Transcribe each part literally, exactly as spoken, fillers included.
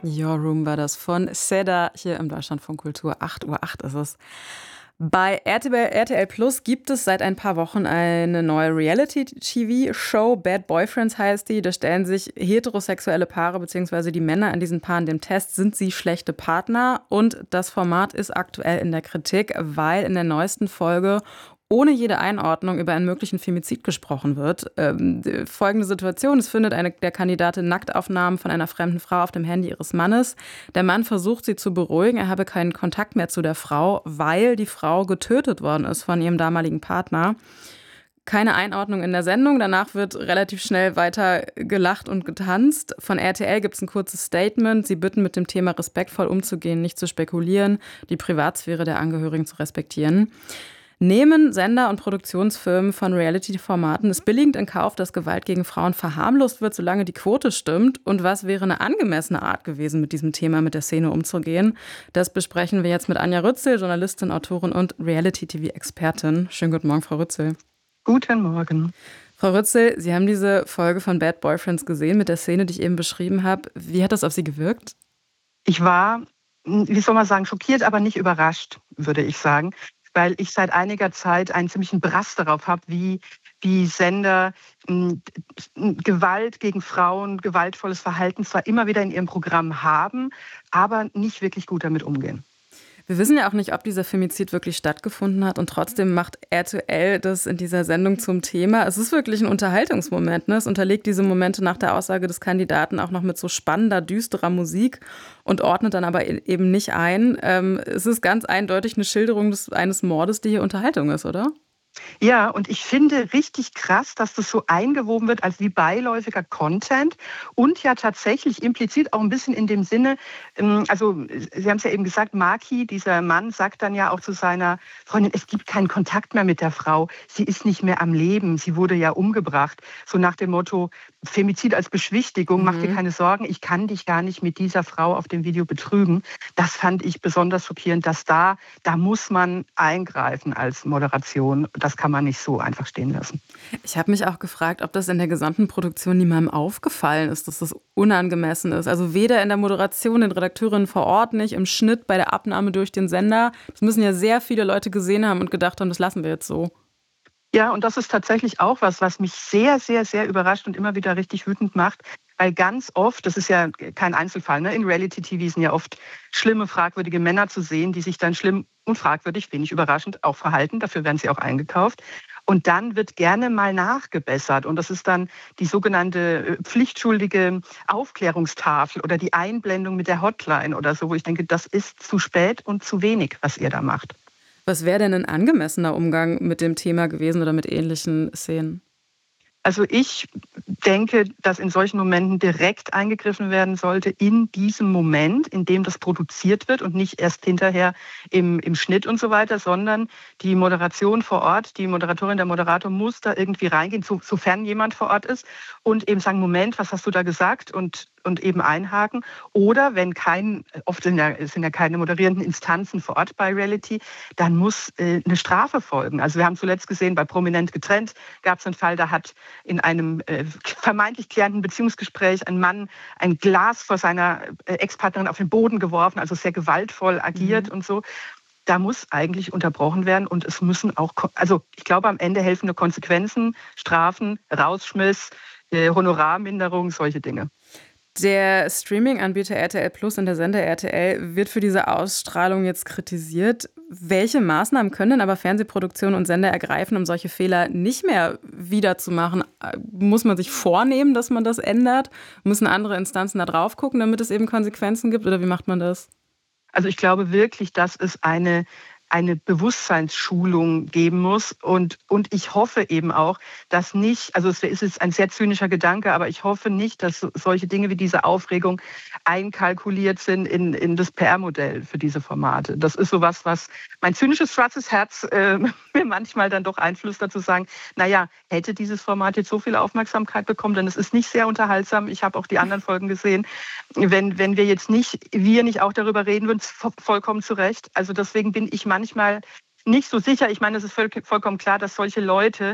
Your Room war das von Seda hier im Deutschlandfunk Kultur. acht Uhr acht ist es. Bei R T L Plus gibt es seit ein paar Wochen eine neue Reality-T V-Show. Bad Boyfriends heißt die. Da stellen sich heterosexuelle Paare bzw. die Männer in diesen Paaren dem Test, sind sie schlechte Partner? Und das Format ist aktuell in der Kritik, weil in der neuesten Folge ohne jede Einordnung über einen möglichen Femizid gesprochen wird. Ähm, folgende Situation: Es findet eine der Kandidatin Nacktaufnahmen von einer fremden Frau auf dem Handy ihres Mannes. Der Mann versucht, sie zu beruhigen. Er habe keinen Kontakt mehr zu der Frau, weil die Frau getötet worden ist von ihrem damaligen Partner. Keine Einordnung in der Sendung. Danach wird relativ schnell weiter gelacht und getanzt. Von R T L gibt es ein kurzes Statement. Sie bitten, mit dem Thema respektvoll umzugehen, nicht zu spekulieren, die Privatsphäre der Angehörigen zu respektieren. Nehmen Sender und Produktionsfirmen von Reality-Formaten es billigend in Kauf, dass Gewalt gegen Frauen verharmlost wird, solange die Quote stimmt? Und was wäre eine angemessene Art gewesen, mit diesem Thema, mit der Szene umzugehen? Das besprechen wir jetzt mit Anja Rützel, Journalistin, Autorin und Reality-T V-Expertin. Schönen guten Morgen, Frau Rützel. Guten Morgen. Frau Rützel, Sie haben diese Folge von Bad Boyfriends gesehen mit der Szene, die ich eben beschrieben habe. Wie hat das auf Sie gewirkt? Ich war, wie soll man sagen, schockiert, aber nicht überrascht, würde ich sagen, weil ich seit einiger Zeit einen ziemlichen Brass darauf habe, wie, wie Sender m, Gewalt gegen Frauen, gewaltvolles Verhalten zwar immer wieder in ihrem Programm haben, aber nicht wirklich gut damit umgehen. Wir wissen ja auch nicht, ob dieser Femizid wirklich stattgefunden hat, und trotzdem macht R T L das in dieser Sendung zum Thema. Es ist wirklich ein Unterhaltungsmoment, ne? Es unterlegt diese Momente nach der Aussage des Kandidaten auch noch mit so spannender, düsterer Musik und ordnet dann aber eben nicht ein. Ähm, es ist ganz eindeutig eine Schilderung des, eines Mordes, die hier Unterhaltung ist, oder? Ja, und ich finde richtig krass, dass das so eingewoben wird als wie beiläufiger Content und ja tatsächlich implizit auch ein bisschen in dem Sinne, also Sie haben es ja eben gesagt, Maki, dieser Mann, sagt dann ja auch zu seiner Freundin, es gibt keinen Kontakt mehr mit der Frau, sie ist nicht mehr am Leben, sie wurde ja umgebracht. So nach dem Motto, Femizid als Beschwichtigung, mhm. Mach dir keine Sorgen, ich kann dich gar nicht mit dieser Frau auf dem Video betrügen. Das fand ich besonders schockierend, dass da, da muss man eingreifen als Moderation. Das kann man nicht so einfach stehen lassen. Ich habe mich auch gefragt, ob das in der gesamten Produktion niemandem aufgefallen ist, dass das unangemessen ist. Also weder in der Moderation, den Redakteurinnen vor Ort nicht, im Schnitt, bei der Abnahme durch den Sender. Das müssen ja sehr viele Leute gesehen haben und gedacht haben, das lassen wir jetzt so. Ja, und das ist tatsächlich auch was, was mich sehr, sehr, sehr überrascht und immer wieder richtig wütend macht. Weil ganz oft, das ist ja kein Einzelfall, ne? In Reality-T V sind ja oft schlimme, fragwürdige Männer zu sehen, die sich dann schlimm und fragwürdig, wenig überraschend, auch verhalten. Dafür werden sie auch eingekauft. Und dann wird gerne mal nachgebessert. Und das ist dann die sogenannte pflichtschuldige Aufklärungstafel oder die Einblendung mit der Hotline oder so, wo ich denke, das ist zu spät und zu wenig, was ihr da macht. Was wäre denn ein angemessener Umgang mit dem Thema gewesen oder mit ähnlichen Szenen? Also ich denke, dass in solchen Momenten direkt eingegriffen werden sollte, in diesem Moment, in dem das produziert wird und nicht erst hinterher im, im Schnitt und so weiter, sondern die Moderation vor Ort, die Moderatorin, der Moderator muss da irgendwie reingehen, so, sofern jemand vor Ort ist und eben sagen, Moment, was hast du da gesagt? Und und eben einhaken. Oder wenn kein, oft sind ja, sind ja keine moderierenden Instanzen vor Ort bei Reality, dann muss äh, eine Strafe folgen. Also wir haben zuletzt gesehen, bei Prominent getrennt gab es einen Fall, da hat in einem äh, vermeintlich klärenden Beziehungsgespräch ein Mann ein Glas vor seiner äh, Ex-Partnerin auf den Boden geworfen, also sehr gewaltvoll agiert mhm. und so. Da muss eigentlich unterbrochen werden und es müssen auch, also ich glaube, am Ende helfende Konsequenzen, Strafen, Rausschmiss, äh, Honorarminderung, solche Dinge. Der Streaming-Anbieter R T L Plus und der Sender R T L wird für diese Ausstrahlung jetzt kritisiert. Welche Maßnahmen können denn aber Fernsehproduktionen und Sender ergreifen, um solche Fehler nicht mehr wiederzumachen? Muss man sich vornehmen, dass man das ändert? Müssen andere Instanzen da drauf gucken, damit es eben Konsequenzen gibt? Oder wie macht man das? Also ich glaube wirklich, dass es eine eine Bewusstseinsschulung geben muss. Und, und ich hoffe eben auch, dass nicht, also es ist jetzt ein sehr zynischer Gedanke, aber ich hoffe nicht, dass solche Dinge wie diese Aufregung einkalkuliert sind in, in das P R-Modell für diese Formate. Das ist sowas, was mein zynisches schwarzes Herz äh, mir manchmal dann doch einflüstert, zu sagen, naja, hätte dieses Format jetzt so viel Aufmerksamkeit bekommen, denn es ist nicht sehr unterhaltsam. Ich habe auch die anderen Folgen gesehen. Wenn, wenn wir jetzt nicht, wir nicht auch darüber reden würden, vollkommen zu Recht. Also deswegen bin ich manchmal nicht so sicher. Ich meine, es ist voll, vollkommen klar, dass solche Leute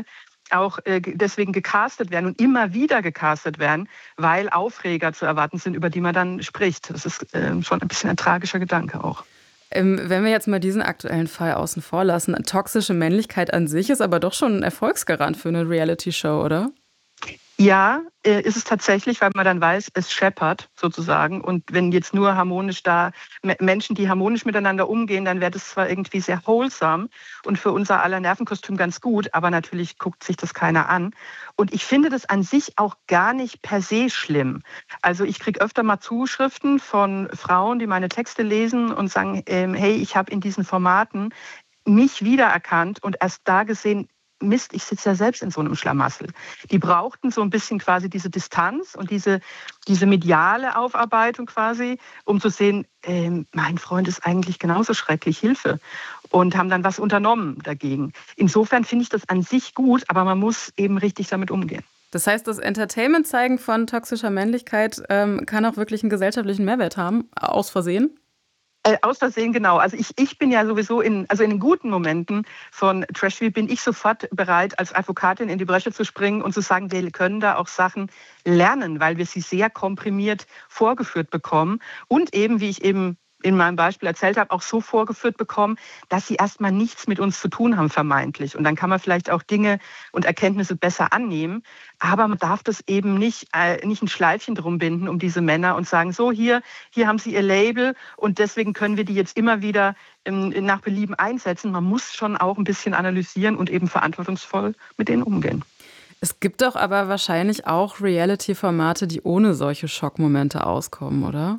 auch äh, deswegen gecastet werden und immer wieder gecastet werden, weil Aufreger zu erwarten sind, über die man dann spricht. Das ist äh, schon ein bisschen ein tragischer Gedanke auch. Ähm, wenn wir jetzt mal diesen aktuellen Fall außen vor lassen, toxische Männlichkeit an sich ist aber doch schon ein Erfolgsgarant für eine Reality-Show, oder? Ja, äh, ist es tatsächlich, weil man dann weiß, es scheppert sozusagen. Und wenn jetzt nur harmonisch da M- Menschen, die harmonisch miteinander umgehen, dann wäre das zwar irgendwie sehr wholesome und für unser aller Nervenkostüm ganz gut, aber natürlich guckt sich das keiner an. Und ich finde das an sich auch gar nicht per se schlimm. Also ich kriege öfter mal Zuschriften von Frauen, die meine Texte lesen und sagen, ähm, hey, ich habe in diesen Formaten mich wiedererkannt und erst da gesehen, Mist, ich sitze ja selbst in so einem Schlamassel. Die brauchten so ein bisschen quasi diese Distanz und diese, diese mediale Aufarbeitung quasi, um zu sehen, äh, mein Freund ist eigentlich genauso schrecklich, Hilfe. Und haben dann was unternommen dagegen. Insofern finde ich das an sich gut, aber man muss eben richtig damit umgehen. Das heißt, das Entertainment-Zeigen von toxischer Männlichkeit ähm, kann auch wirklich einen gesellschaftlichen Mehrwert haben, aus Versehen? Äh, aus Versehen, genau. Also ich, ich bin ja sowieso in, also in den guten Momenten von Trash T V bin ich sofort bereit, als Advokatin in die Bresche zu springen und zu sagen, wir können da auch Sachen lernen, weil wir sie sehr komprimiert vorgeführt bekommen und eben, wie ich eben in meinem Beispiel erzählt habe, auch so vorgeführt bekommen, dass sie erstmal nichts mit uns zu tun haben, vermeintlich. Und dann kann man vielleicht auch Dinge und Erkenntnisse besser annehmen. Aber man darf das eben nicht, äh, nicht ein Schleifchen drum binden um diese Männer und sagen, so hier, hier haben sie ihr Label und deswegen können wir die jetzt immer wieder ähm, nach Belieben einsetzen. Man muss schon auch ein bisschen analysieren und eben verantwortungsvoll mit denen umgehen. Es gibt doch aber wahrscheinlich auch Reality-Formate, die ohne solche Schockmomente auskommen, oder?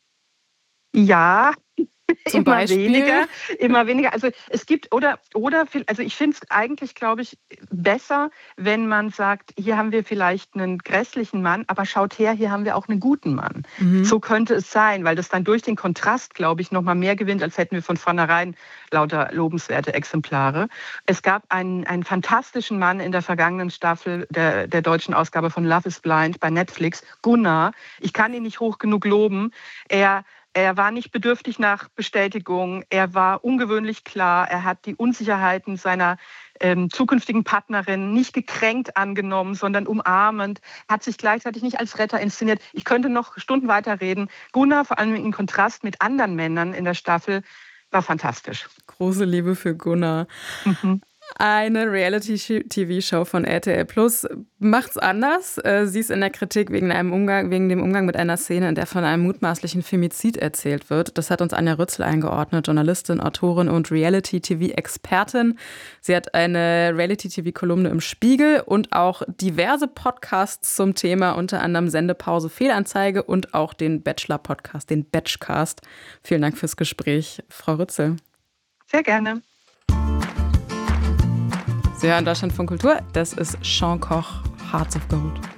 Ja, Zum immer Beispiel? weniger, immer weniger. Also es gibt oder oder viel- also ich finde es eigentlich, glaube ich, besser, wenn man sagt, hier haben wir vielleicht einen grässlichen Mann, aber schaut her, hier haben wir auch einen guten Mann. Mhm. So könnte es sein, weil das dann durch den Kontrast, glaube ich, noch mal mehr gewinnt, als hätten wir von vornherein lauter lobenswerte Exemplare. Es gab einen, einen fantastischen Mann in der vergangenen Staffel der, der deutschen Ausgabe von Love is Blind bei Netflix, Gunnar. Ich kann ihn nicht hoch genug loben. Er Er war nicht bedürftig nach Bestätigung. Er war ungewöhnlich klar. Er hat die Unsicherheiten seiner ähm, zukünftigen Partnerin nicht gekränkt angenommen, sondern umarmend, hat sich gleichzeitig nicht als Retter inszeniert. Ich könnte noch Stunden weiterreden. Gunnar, vor allem in Kontrast mit anderen Männern in der Staffel, war fantastisch. Große Liebe für Gunnar. Mhm. Eine Reality-T V-Show von R T L Plus macht's anders. Äh, Sie ist in der Kritik wegen einem Umgang, wegen dem Umgang mit einer Szene, in der von einem mutmaßlichen Femizid erzählt wird. Das hat uns Anja Rützel eingeordnet, Journalistin, Autorin und Reality-T V-Expertin. Sie hat eine Reality-T V-Kolumne im Spiegel und auch diverse Podcasts zum Thema, unter anderem Sendepause, Fehlanzeige und auch den Bachelor-Podcast, den Batchcast. Vielen Dank fürs Gespräch, Frau Rützel. Sehr gerne. Sie hören Deutschlandfunk Kultur. Das ist Sean Koch, Hearts of Gold.